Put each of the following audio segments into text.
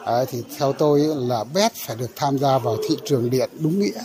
Thì theo tôi là BES phải được tham gia vào thị trường điện đúng nghĩa.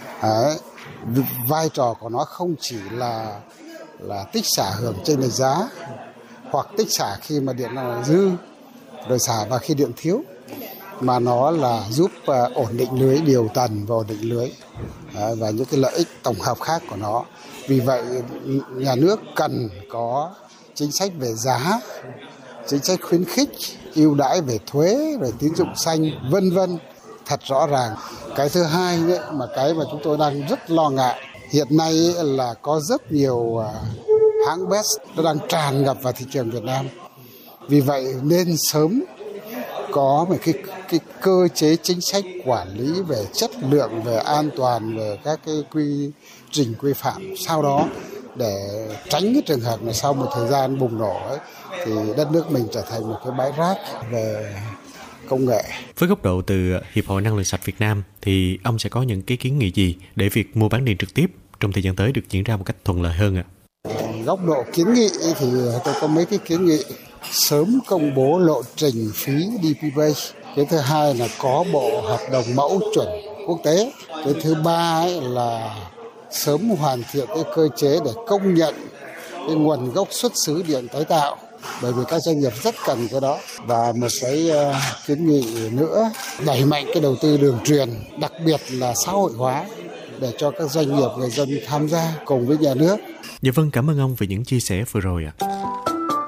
Vai trò của nó không chỉ là tích xả hưởng chênh lệch giá hoặc tích xả khi mà điện nào dư rồi xả vào khi điện thiếu, mà nó là giúp ổn định lưới, điều tần và ổn định lưới và những cái lợi ích tổng hợp khác của nó. Vì vậy nhà nước cần có chính sách về giá, chính sách khuyến khích, ưu đãi về thuế, về tín dụng xanh, vân vân thật rõ ràng. Cái thứ hai ấy, cái mà chúng tôi đang rất lo ngại hiện nay là có rất nhiều hãng BES nó đang tràn ngập vào thị trường Việt Nam. Vì vậy nên sớm có một cái cơ chế chính sách quản lý về chất lượng, về an toàn, về các cái quy trình quy phạm sau đó để tránh cái trường hợp này sau một thời gian bùng nổ ấy, thì đất nước mình trở thành một cái bãi rác về công nghệ. Với góc độ từ Hiệp hội Năng lượng sạch Việt Nam thì ông sẽ có những cái kiến nghị gì để việc mua bán điện trực tiếp trong thời gian tới được diễn ra một cách thuận lợi hơn ạ? Góc độ kiến nghị thì tôi có mấy cái kiến nghị: sớm công bố lộ trình phí DPP. Cái thứ hai là có bộ hợp đồng mẫu chuẩn quốc tế. Cái thứ ba là sớm hoàn thiện cái cơ chế để công nhận cái nguồn gốc xuất xứ điện tái tạo, bởi vì các doanh nghiệp rất cần cái đó. Và một cái kiến nghị nữa, đẩy mạnh cái đầu tư đường truyền, đặc biệt là xã hội hóa để cho các doanh nghiệp, người dân tham gia cùng với nhà nước. Dạ vâng, cảm ơn ông về những chia sẻ vừa rồi ạ.